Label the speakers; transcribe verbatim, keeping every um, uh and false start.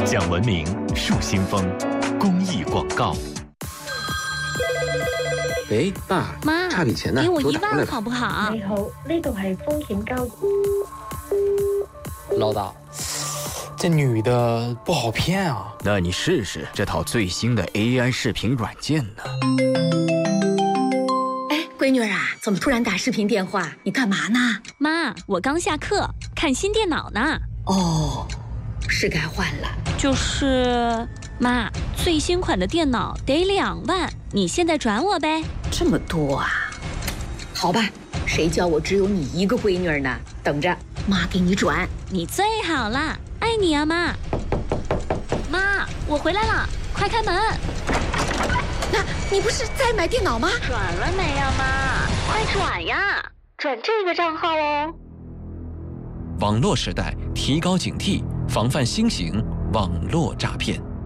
Speaker 1: 讲文明树新风公益广告。
Speaker 2: 喂，爸
Speaker 3: 妈，
Speaker 2: 差笔钱呢？
Speaker 3: 给我一万好不好？
Speaker 4: 你好，呢度係風險交。
Speaker 5: 老大，这女的不好骗啊。
Speaker 6: 那你试试这套最新的 A I 视频软件呢。
Speaker 7: 哎，闺女啊，怎么突然打视频电话？你干嘛呢？
Speaker 3: 妈，我刚下课，看新电脑呢。
Speaker 7: 哦，是该换了。
Speaker 3: 就是，妈，最新款的电脑得两万，你现在转我呗。
Speaker 7: 这么多啊？好吧，谁叫我只有你一个闺女呢？等着，妈给你转。
Speaker 3: 你最好啦，爱你啊，妈。妈，我回来了，快开门。
Speaker 7: 那你不是在买电脑吗？
Speaker 3: 转了没呀，妈？快转呀，转这个账号哦。
Speaker 8: 网络时代，提高警惕，防范新型网络诈骗。